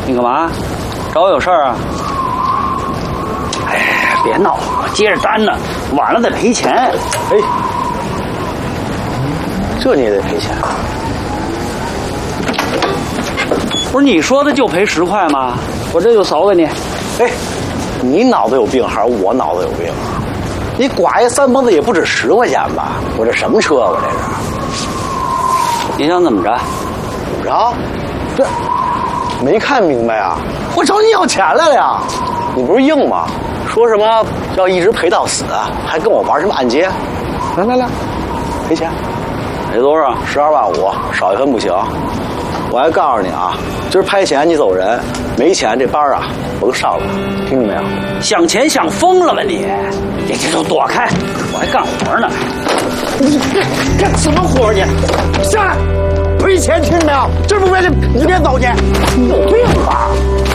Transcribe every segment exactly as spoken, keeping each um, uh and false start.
你干嘛？找我有事儿啊？哎，别闹，我接着单呢，晚了得赔钱。 哎，这你也得赔钱？ 不是你说的就赔十块吗？我这就扫给你。 哎，你脑子有病还是我脑子有病啊？你刮一三蹦子也不止十块钱吧？我这什么车？我这是？ 你想怎么着？ 怎么着？这没看明白啊！我找你要钱来了呀！你不是硬吗？说什么要一直赔到死，还跟我玩什么按揭？来来来，赔钱， 赔多少？ 十二万五，少一分不行。我还告诉你啊，今儿拍钱你走人，没钱这班啊我都上了，听见没有？ 想钱想疯了吧你？你这都躲开，我还干活呢。 你干干什么活你？下来，赔钱听见没有？这不赔钱你别走去，你有病吧？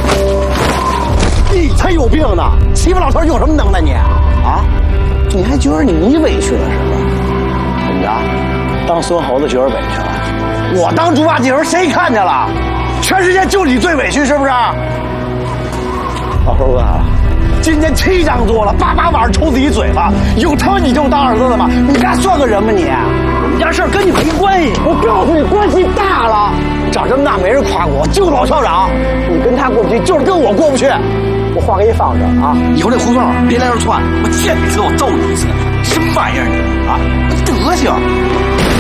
你才有病呢！欺负老头有什么能耐你啊？你还觉得你委屈了是吧？怎么着？当孙猴子觉得委屈了？我当猪八戒时候谁看见了？全世界就你最委屈是不是？老头问啊，今天七张桌了，叭叭晚上抽自己嘴巴，有他妈你就当儿子的吗？你还算个人吗你？ 我们家事儿跟你没关系。 我告诉你，关系大了。长这么大没人夸过我，就老校长，你跟他过不去，就是跟我过不去。我话给你放着啊，以后这胡同别来这窜，我见你一次我揍你一次。什么玩意儿你啊？德行！